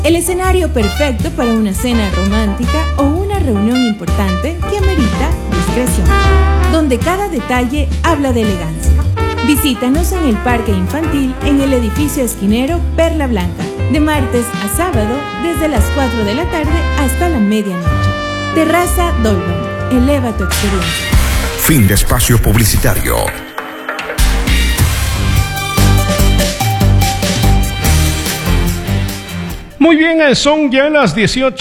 El escenario perfecto para una cena romántica o una reunión importante que amerita discreción, donde cada detalle habla de elegancia. Visítanos en el Parque Infantil en el edificio esquinero Perla Blanca, de martes a sábado desde las 4 de la tarde hasta la medianoche. Terraza Dolbom, eleva tu experiencia. Fin de espacio publicitario. Muy bien, son ya las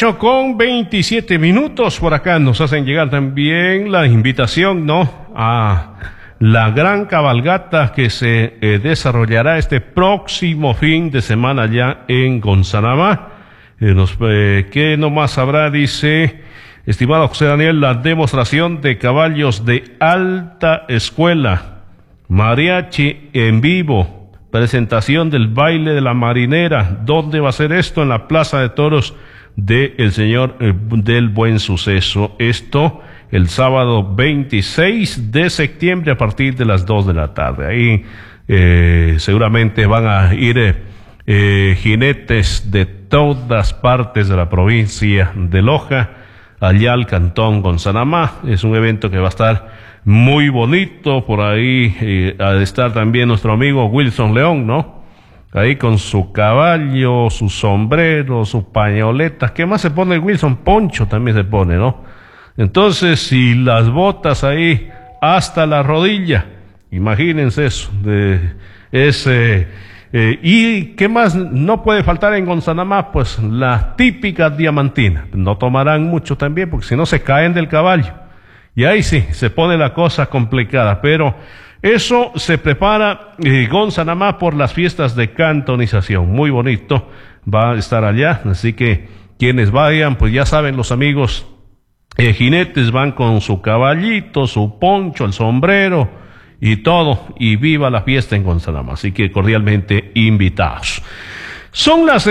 18:27. Por acá nos hacen llegar también la invitación, ¿no?, a la gran cabalgata que se desarrollará este próximo fin de semana ya en Gonzanamá. ¿Qué nomás habrá? Dice, estimado José Daniel, la demostración de caballos de alta escuela, mariachi en vivo, presentación del baile de la marinera. ¿Dónde va a ser esto? En la Plaza de Toros de El Señor del Buen Suceso. Esto el sábado 26 de septiembre a partir de las 2 de la tarde. Ahí seguramente van a ir jinetes de todas partes de la provincia de Loja, allá al cantón Gonzanamá. Es un evento que va a estar muy bonito. Por ahí ha de estar también nuestro amigo Wilson León, ¿no? Ahí con su caballo, su sombrero, su pañoleta. ¿Qué más se pone el Wilson? Poncho también se pone, ¿no? Entonces, y las botas ahí hasta la rodilla. Imagínense eso. ¿Y qué más no puede faltar en Gonzanamá? Pues la típica diamantina. No tomarán mucho también, porque si no se caen del caballo. Y ahí sí, se pone la cosa complicada, pero eso se prepara Gonzanamá por las fiestas de cantonización. Muy bonito va a estar allá, así que quienes vayan, pues ya saben, los amigos jinetes van con su caballito, su poncho, el sombrero y todo, y viva la fiesta en Gonzanamá. Así que cordialmente invitados. Son las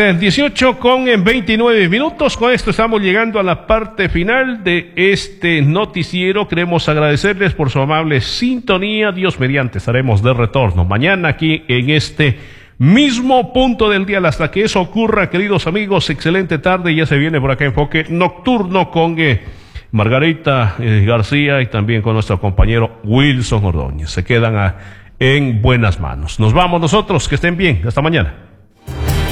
18:29. Con esto estamos llegando a la parte final de este noticiero. Queremos agradecerles por su amable sintonía. Dios mediante estaremos de retorno mañana aquí en este mismo punto del día. Hasta que eso ocurra, queridos amigos, excelente tarde. Ya se viene por acá Enfoque Nocturno con Margarita García y también con nuestro compañero Wilson Ordóñez. Se quedan en buenas manos. Nos vamos nosotros, que estén bien. Hasta mañana.